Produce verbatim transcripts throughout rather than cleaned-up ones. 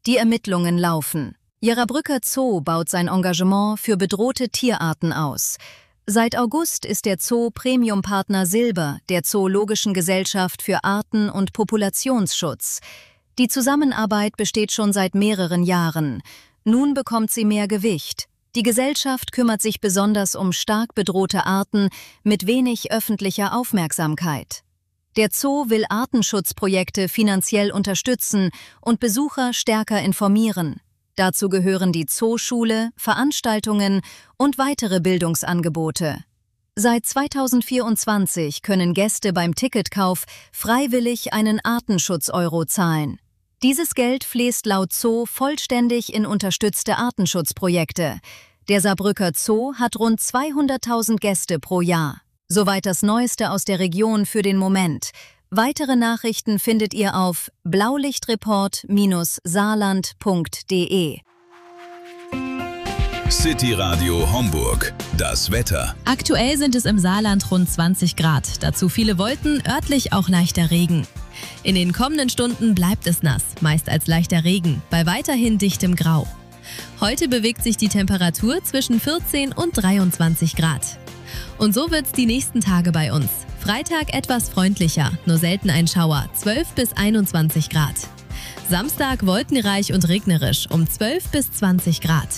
Die Ermittlungen laufen. Jarabrücker Zoo baut sein Engagement für bedrohte Tierarten aus. Seit August ist der Zoo Premium-Partner Silber der Zoologischen Gesellschaft für Arten- und Populationsschutz. Die Zusammenarbeit besteht schon seit mehreren Jahren. Nun bekommt sie mehr Gewicht. Die Gesellschaft kümmert sich besonders um stark bedrohte Arten mit wenig öffentlicher Aufmerksamkeit. Der Zoo will Artenschutzprojekte finanziell unterstützen und Besucher stärker informieren. Dazu gehören die Zooschule, Veranstaltungen und weitere Bildungsangebote. Seit zweitausendvierundzwanzig können Gäste beim Ticketkauf freiwillig einen Artenschutz-Euro zahlen. Dieses Geld fließt laut Zoo vollständig in unterstützte Artenschutzprojekte. Der Saarbrücker Zoo hat rund zweihunderttausend Gäste pro Jahr. Soweit das Neueste aus der Region für den Moment. Weitere Nachrichten findet ihr auf blaulichtreport Bindestrich saarland Punkt de. City Radio Homburg. Das Wetter. Aktuell sind es im Saarland rund zwanzig Grad. Dazu viele Wolken, örtlich auch leichter Regen. In den kommenden Stunden bleibt es nass, meist als leichter Regen, bei weiterhin dichtem Grau. Heute bewegt sich die Temperatur zwischen vierzehn und dreiundzwanzig Grad. Und so wird's die nächsten Tage bei uns. Freitag etwas freundlicher, nur selten ein Schauer, zwölf bis einundzwanzig Grad. Samstag wolkenreich und regnerisch, um zwölf bis zwanzig Grad.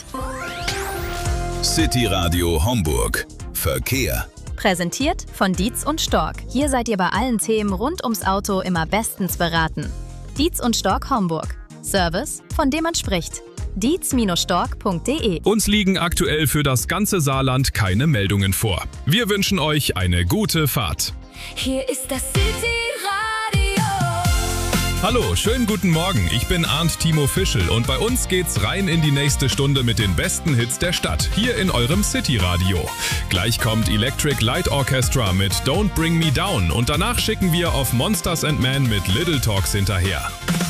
City Radio Homburg. Verkehr. Präsentiert von Dietz und Stork. Hier seid ihr bei allen Themen rund ums Auto immer bestens beraten. Dietz und Stork Homburg. Service, von dem man spricht. dietz Bindestrich stork Punkt de. Uns liegen aktuell für das ganze Saarland keine Meldungen vor. Wir wünschen euch eine gute Fahrt. Hier ist das City Radio. Hallo, schönen guten Morgen. Ich bin Arndt Timo Fischel und bei uns geht's rein in die nächste Stunde mit den besten Hits der Stadt, hier in eurem City Radio. Gleich kommt Electric Light Orchestra mit Don't Bring Me Down und danach schicken wir auf Monsters and Men mit Little Talks hinterher.